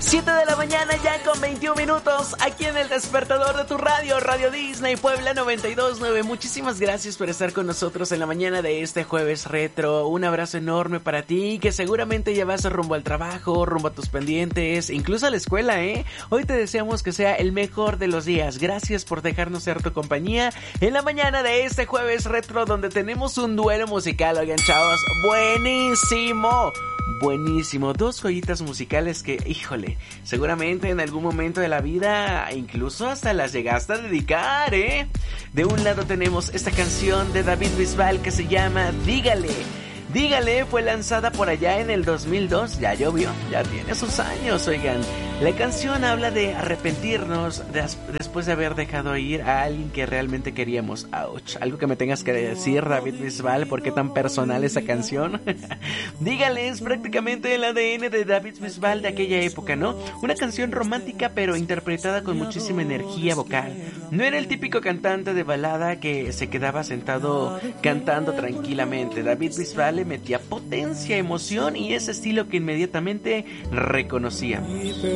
7 de la mañana ya con 21 minutos aquí en el despertador de tu radio, Radio Disney Puebla 92.9. Muchísimas gracias por estar con nosotros en la mañana de este jueves retro. Un abrazo enorme para ti, que seguramente ya vas rumbo al trabajo, rumbo a tus pendientes, incluso a la escuela, ¿eh? Hoy te deseamos que sea el mejor de los días. Gracias por dejarnos ser tu compañía en la mañana de este jueves retro, donde tenemos un duelo musical, oigan, chavos, buenísimo. Buenísimo, dos joyitas musicales que, híjole, seguramente en algún momento de la vida incluso hasta las llegaste a dedicar, ¿eh? De un lado tenemos esta canción de David Bisbal que se llama Dígale. Dígale fue lanzada por allá en el 2002, ya llovió, ya tiene sus años, oigan. La canción habla de arrepentirnos después de haber dejado ir a alguien que realmente queríamos. Ouch, algo que me tengas que decir, David Bisbal, ¿por qué tan personal esa canción? Dígale, es prácticamente el ADN de David Bisbal de aquella época, ¿no? Una canción romántica pero interpretada con muchísima energía vocal. No era el típico cantante de balada que se quedaba sentado cantando tranquilamente. David Bisbal le metía potencia, emoción y ese estilo que inmediatamente reconocíamos.